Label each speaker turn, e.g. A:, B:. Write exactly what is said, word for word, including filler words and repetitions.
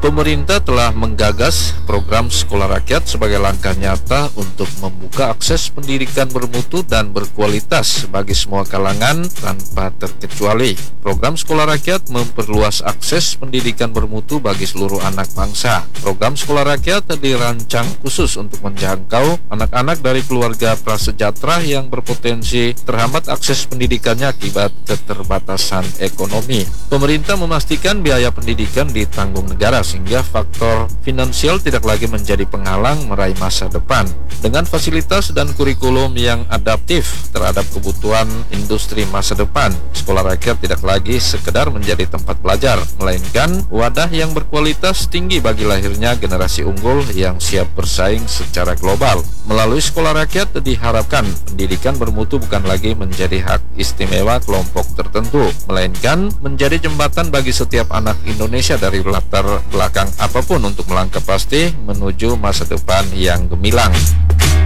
A: Pemerintah telah menggagas program Sekolah Rakyat sebagai langkah nyata untuk membuka akses pendidikan bermutu dan berkualitas bagi semua kalangan tanpa terkecuali. Program Sekolah Rakyat memperluas akses pendidikan bermutu bagi seluruh anak bangsa. Program Sekolah Rakyat dirancang khusus untuk menjangkau anak-anak dari keluarga prasejahtera yang berpotensi terhambat akses pendidikannya akibat keterbatasan ekonomi. Pemerintah memastikan biaya pendidikan ditanggung negara sehingga faktor finansial tidak lagi menjadi penghalang meraih masa depan. Dengan fasilitas dan kurikulum yang adaptif terhadap kebutuhan industri masa depan, Sekolah Rakyat tidak lagi sekedar menjadi tempat belajar, melainkan wadah yang berkualitas tinggi bagi lahirnya generasi unggul yang siap bersaing secara global. Melalui Sekolah Rakyat diharapkan pendidikan bermutu bukan lagi menjadi hak istimewa kelompok tertentu, melainkan menjadi jembatan bagi setiap anak Indonesia dari latar belakang apapun untuk melangkah pasti menuju masa depan yang gemilang.